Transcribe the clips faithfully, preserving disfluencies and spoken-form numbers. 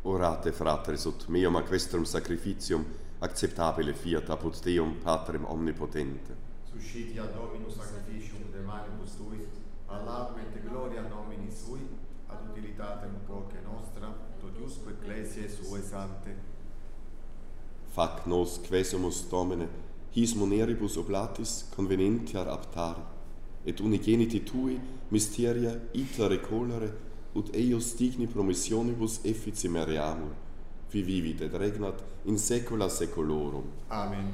Orate, fratres, ut meum a questrum sacrificium acceptabile fiat apud Deum Patrem omnipotente. Suscitia Dominus sacrificium de manibus Tui, ad laudem et gloria nomini Sui, ad utilitatem quoque nostra, totiusque ecclesiae Suae sante. Fac nos quesumus Domine, his muneribus oblatis convenentiar aptare, et unigeniti Tui mysteria ita recolere, ut eius digni promissionibus effici meriamur, qui vivit et regnat in saecula saeculorum. Amen.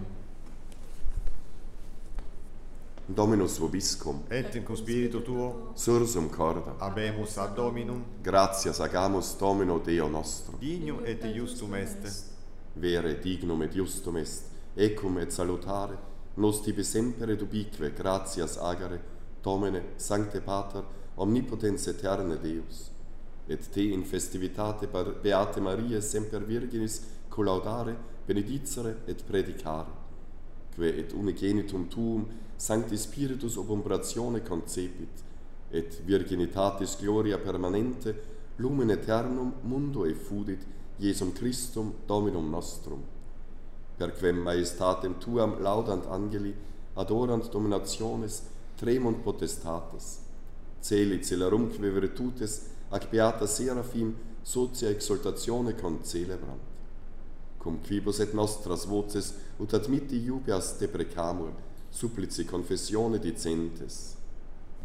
Dominus vobiscum, Et in cum spiritu Tuo, sursum corda, habemus ad Dominum, gratias agamus Domino Deo nostro. dignum et justum est. Vere dignum et justum est, ecum et salutare, nos tibi semper et ubique gratias agere, Domine, Sancte Pater, omnipotens aeterne Deus, et te in festivitate Beate Mariae semper Virginis collaudare, benedicere et predicare, que et unigenitum Tuum Sancti Spiritus ob umbratione concepit, et virginitatis gloria permanente, lumen aeternum mundo effudit, Iesum Christum Dominum nostrum. Per quem majestatem Tuam laudant angeli, adorant dominationes, tremunt potestates. Celi celerumque virtutes, ac beata seraphim, socia exaltatione concelebrant. Cum quibus et nostras voces, ut admitti iubeas deprecamur, supplici confessione dicentes.